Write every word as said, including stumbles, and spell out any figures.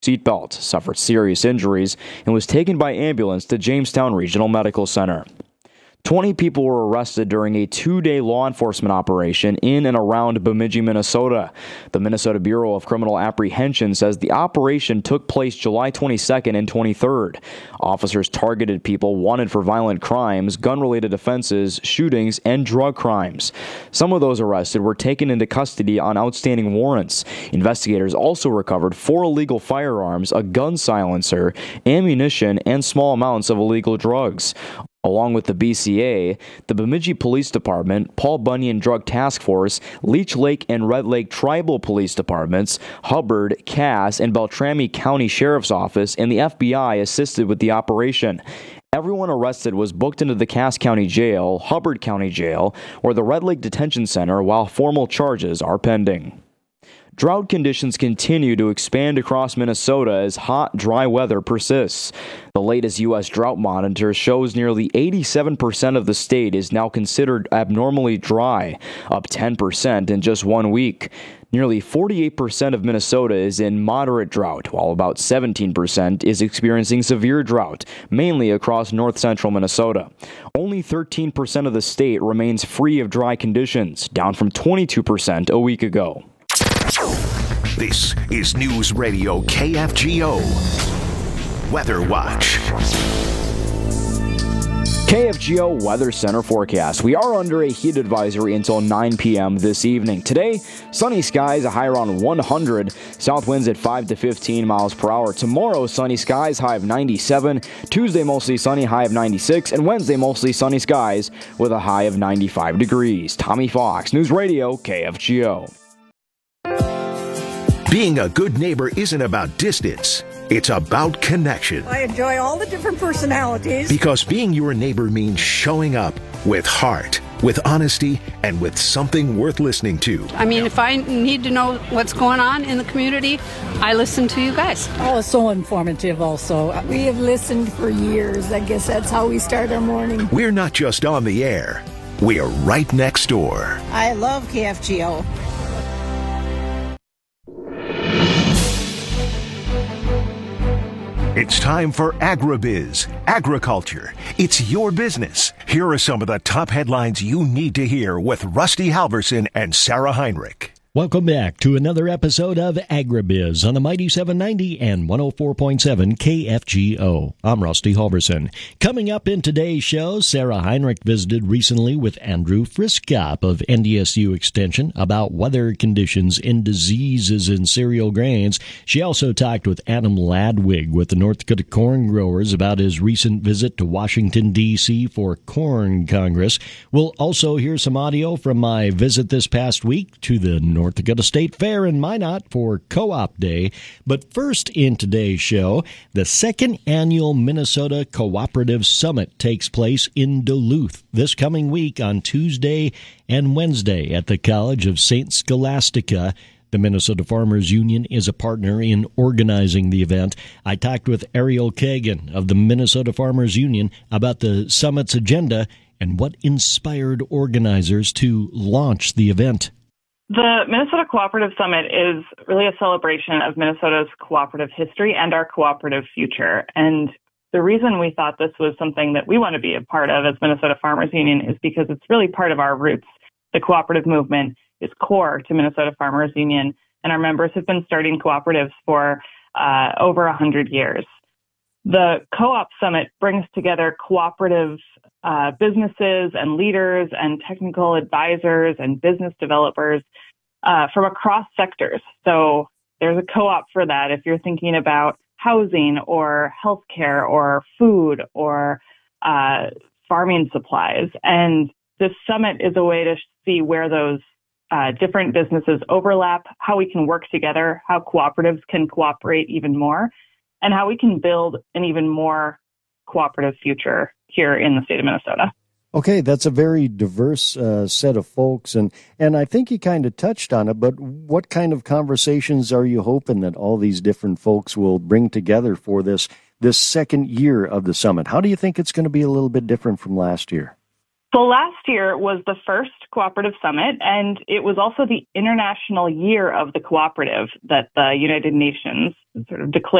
seatbelt, suffered serious injuries, and was taken by ambulance to Jamestown Regional Medical Center. twenty people were arrested during a two-day law enforcement operation in and around Bemidji, Minnesota. The Minnesota Bureau of Criminal Apprehension says the operation took place July twenty-second and twenty-third. Officers targeted people wanted for violent crimes, gun-related offenses, shootings, and drug crimes. Some of those arrested were taken into custody on outstanding warrants. Investigators also recovered four illegal firearms, a gun silencer, ammunition, and small amounts of illegal drugs. Along with the B C A, the Bemidji Police Department, Paul Bunyan Drug Task Force, Leech Lake and Red Lake Tribal Police Departments, Hubbard, Cass, and Beltrami County Sheriff's Office, and the F B I assisted with the operation. Everyone arrested was booked into the Cass County Jail, Hubbard County Jail, or the Red Lake Detention Center while formal charges are pending. Drought conditions continue to expand across Minnesota as hot, dry weather persists. The latest U S drought monitor shows nearly eighty-seven percent of the state is now considered abnormally dry, up ten percent in just one week. Nearly forty-eight percent of Minnesota is in moderate drought, while about seventeen percent is experiencing severe drought, mainly across north-central Minnesota. Only thirteen percent of the state remains free of dry conditions, down from twenty-two percent a week ago. This is News Radio K F G O Weather Watch. K F G O Weather Center forecast. We are under a heat advisory until nine p.m. this evening. Today, sunny skies, a high around one hundred. South winds at five to fifteen miles per hour. Tomorrow, sunny skies, high of ninety-seven. Tuesday, mostly sunny, high of ninety-six. And Wednesday, mostly sunny skies with a high of ninety-five degrees. Tommy Fox, News Radio K F G O. Being a good neighbor isn't about distance. It's about connection. I enjoy all the different personalities. Because being your neighbor means showing up with heart, with honesty, and with something worth listening to. I mean, if I need to know what's going on in the community, I listen to you guys. Oh, it's so informative also. We have listened for years. I guess that's how we start our morning. We're not just on the air. We're right next door. I love K F G O. It's time for Agribiz, agriculture. It's your business. Here are some of the top headlines you need to hear with Rusty Halverson and Sarah Heinrich. Welcome back to another episode of Agribiz on the Mighty seven ninety and one oh four point seven K F G O. I'm Rusty Halverson. Coming up in today's show, Sarah Heinrich visited recently with Andrew Friskop of N D S U Extension about weather conditions and diseases in cereal grains. She also talked with Adam Ladwig with the North Dakota Corn Growers about his recent visit to Washington, D C for Corn Congress. We'll also hear some audio from my visit this past week to the North Dakota State Fair in Minot for Co-op Day. But first in today's show, the second annual Minnesota Cooperative Summit takes place in Duluth this coming week on Tuesday and Wednesday at the College of Saint Scholastica. The Minnesota Farmers Union is a partner in organizing the event. I talked with Ariel Kagan of the Minnesota Farmers Union about the summit's agenda and what inspired organizers to launch the event. The Minnesota Cooperative Summit is really a celebration of Minnesota's cooperative history and our cooperative future. And the reason we thought this was something that we want to be a part of as Minnesota Farmers Union is because it's really part of our roots. The cooperative movement is core to Minnesota Farmers Union, and our members have been starting cooperatives for uh, over one hundred years. The Co-op Summit brings together cooperative uh, businesses and leaders and technical advisors and business developers uh, from across sectors. So there's a co-op for that if you're thinking about housing or healthcare or food or uh, farming supplies. And this summit is a way to see where those uh, different businesses overlap, how we can work together, how cooperatives can cooperate even more, and how we can build an even more cooperative future here in the state of Minnesota. Okay, that's a very diverse uh, set of folks, and, and I think you kind of touched on it, but what kind of conversations are you hoping that all these different folks will bring together for this, this second year of the summit? How do you think it's going to be a little bit different from last year? So last year was the first Cooperative Summit, and it was also the International Year of the Cooperative that the United Nations sort of declared